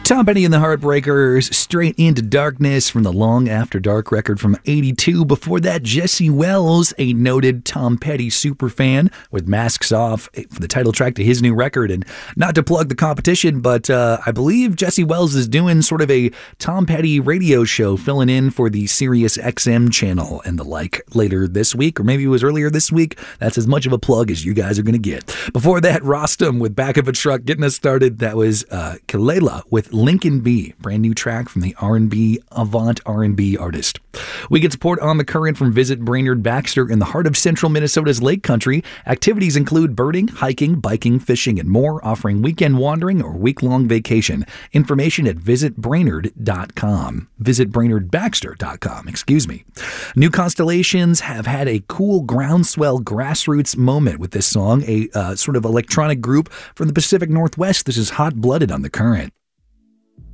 Tom Petty and the Heartbreakers, Straight into Darkness from the Long After Dark record from '82. Before that, Jesse Wells, a noted Tom Petty superfan, with Masks Off for the title track to his new record. And not to plug the competition, but I believe Jesse Wells is doing sort of a Tom Petty radio show, filling in for the Sirius XM channel and the like later this week, or maybe it was earlier this week. That's as much of a plug as you guys are going to get. Before that, Rostam with Back of a Truck getting us started. That was Kelela with Lincoln B, brand new track from the R&B Avant R&B artist. We get support on the current from Visit Brainerd Baxter in the heart of central Minnesota's Lake Country. Activities include birding, hiking, biking, fishing, and more, offering weekend wandering or week-long vacation. Information at visitbrainerd.com. visitbrainerdbaxter.com, excuse me. New Constellations have had a cool groundswell grassroots moment with this song, a sort of electronic group from the Pacific Northwest. This is Hot Blooded on the current.